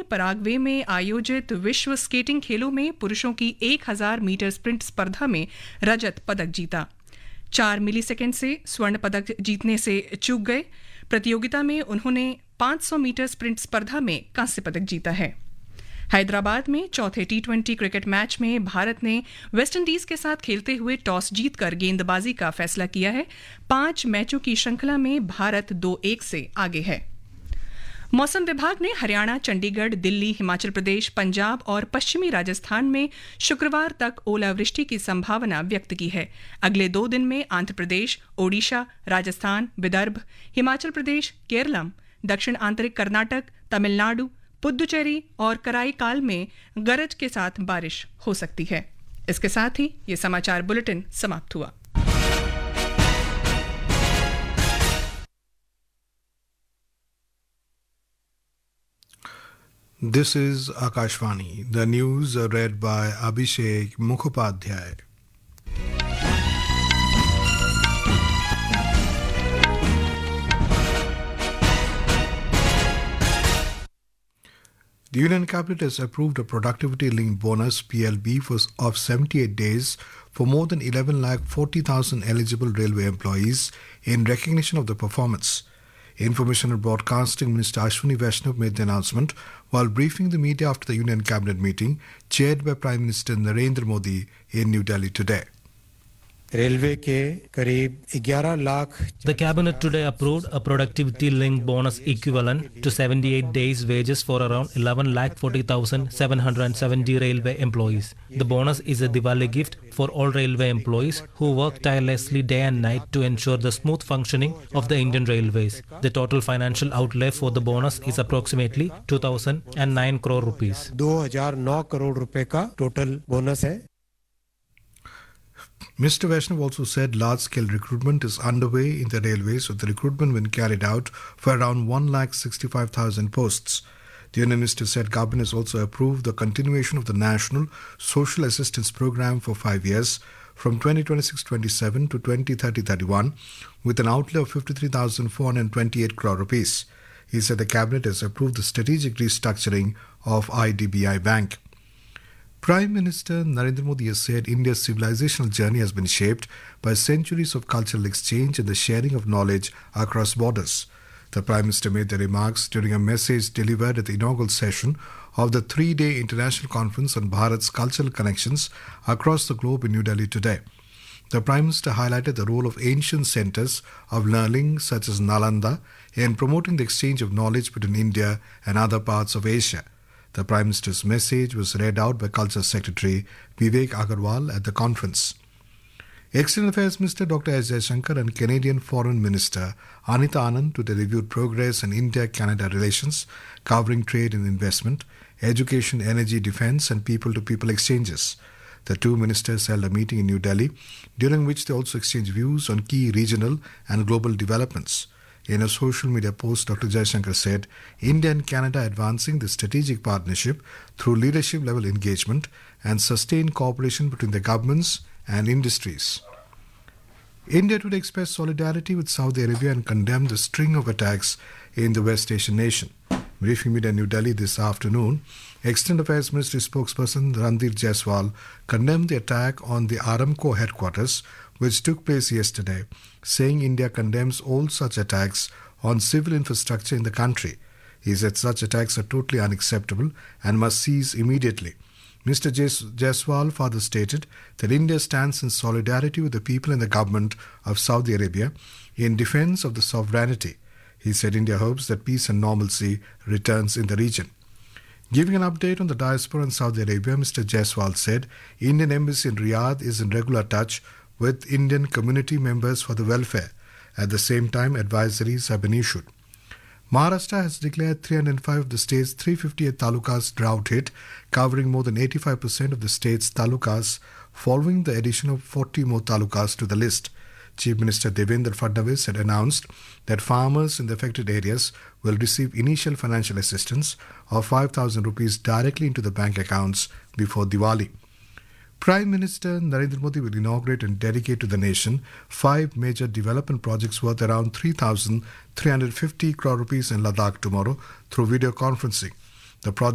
Paraguay में आयोजित विश्व स्केटिंग खेलों में पुरुषों की 1000 मीटर स्प्रिंट स्पर्धा में रजत पदक जीता। 4 मिलीसेकंड से स्वर्ण पदक जीतने से चूक गए। प्रतियोगिता में उन्होंने 500 मीटर स्प्रिंट स्पर्धा में कांस्य पदक जीता है। हैदराबाद में चौथे T20 क्रिकेट मैच में भारत ने वेस्टइंडीज के साथ खेलते हुए टॉस जीतकर गेंदबाजी का फैसला किया है। 5 मैचों की श्रृंखला में भारत 2-1 से आगे है। मौसम विभाग ने हरियाणा, चंडीगढ़, दिल्ली, हिमाचल प्रदेश, पंजाब और पश्चिमी राजस्थान में शुक्रवार तक ओलावृष्टि की संभावना व्यक्त की है। अगले 2 दिन में आंध्र प्रदेश, ओडिशा, राजस्थान, विदर्भ, हिमाचल प्रदेश, केरलम, दक्षिण आंतरिक कर्नाटक, तमिलनाडु, पुदुचेरी और कराईकाल में गरज के साथ बारिश हो सकती है। इसके साथ ही ये समाचार बुलेटिन समाप्त हुआ। This is Akashvani. The news are read by Abhishek Mukhopadhyay. The Union Cabinet has approved a productivity-linked bonus (PLB) of 78 days for more than 11,40,000 eligible railway employees in recognition of the performance. Information and Broadcasting Minister Ashwini Vaishnav made the announcement while briefing the media after the Union Cabinet meeting chaired by Prime Minister Narendra Modi in New Delhi today. Railway के करीब 11 lakh The Cabinet today approved a productivity-linked bonus equivalent to 78 days' wages for around 11,40,770 railway employees. The bonus is a Diwali gift for all railway employees who work tirelessly day and night to ensure the smooth functioning of the Indian Railways. The total financial outlay for the bonus is approximately 2,009 crore rupees. 2009 crore रुपए का total bonus है। Mr. Vaishnav also said large-scale recruitment is underway in the railways, with the recruitment being carried out for around 1,65,000 posts. The Union Minister said Government has also approved the continuation of the National Social Assistance Programme for 5 years from 2026-27 to 2030-31 with an outlay of 53,428 crore rupees. He said the Cabinet has approved the strategic restructuring of IDBI Bank. Prime Minister Narendra Modi has said India's civilizational journey has been shaped by centuries of cultural exchange and the sharing of knowledge across borders. The Prime Minister made the remarks during a message delivered at the inaugural session of the 3-day International Conference on Bharat's Cultural Connections across the globe in New Delhi today. The Prime Minister highlighted the role of ancient centers of learning such as Nalanda in promoting the exchange of knowledge between India and other parts of Asia. The Prime Minister's message was read out by Culture Secretary Vivek Agarwal at the conference. External Affairs Minister Dr. S. Jaishankar and Canadian Foreign Minister Anita Anand today reviewed progress in India-Canada relations, covering trade and investment, education, energy, defence and people-to-people exchanges. The two ministers held a meeting in New Delhi, during which they also exchanged views on key regional and global developments. In a social media post, Dr. Jaishankar said, India and Canada are advancing the strategic partnership through leadership-level engagement and sustained cooperation between the governments and industries. India today expressed solidarity with Saudi Arabia and condemned the string of attacks in the West Asian nation. Briefing media in New Delhi this afternoon, External Affairs Ministry spokesperson Ranveer Jaiswal condemned the attack on the Aramco headquarters, which took place yesterday, saying India condemns all such attacks on civil infrastructure in the country. He said such attacks are totally unacceptable and must cease immediately. Mr. Jaiswal further stated that India stands in solidarity with the people and the government of Saudi Arabia in defense of the sovereignty. He said India hopes that peace and normalcy returns in the region. Giving an update on the diaspora in Saudi Arabia, Mr. Jaiswal said Indian Embassy in Riyadh is in regular touch with Indian community members for the welfare. At the same time, advisories have been issued. Maharashtra has declared 305 of the state's 358 talukas drought hit, covering more than 85% of the state's talukas, following the addition of 40 more talukas to the list. Chief Minister Devendra Fadnavis had announced that farmers in the affected areas will receive initial financial assistance of 5,000 rupees directly into the bank accounts before Diwali. Prime Minister Narendra Modi will inaugurate and dedicate to the nation 5 major development projects worth around 3,350 crore rupees in Ladakh tomorrow through video conferencing. The project